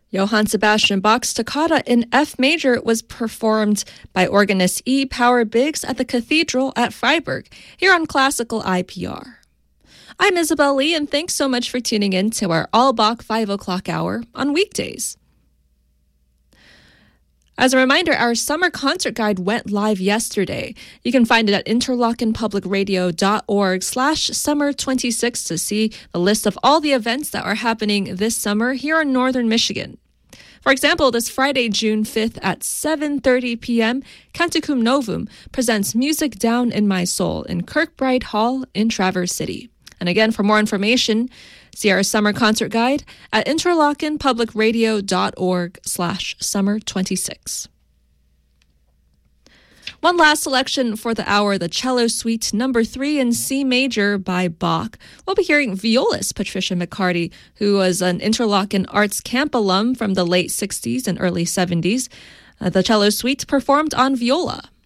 Johann Sebastian Bach's Toccata in F major was performed by organist E. Power Biggs at the Cathedral at Freiburg, here on Classical IPR. I'm Isabel Lee, and thanks so much for tuning in to our All Bach 5 o'clock hour on weekdays. As a reminder, our summer concert guide went live yesterday. You can find it at interlockenpublicradio.org/summer26 to see the list of all the events that are happening this summer here in northern Michigan. For example, this Friday, June 5th at 7:30 p.m., Canticum Novum presents Music Down in My Soul in Kirkbride Hall in Traverse City. And again, for more information, see our summer concert guide at interlockenpublicradio.org/summer26. One last selection for the hour, the Cello Suite No. 3 in C major by Bach. We'll be hearing violist Patricia McCarty, who was an Interlochen Arts Camp alum from the late 60s and early 70s. The Cello Suite performed on viola.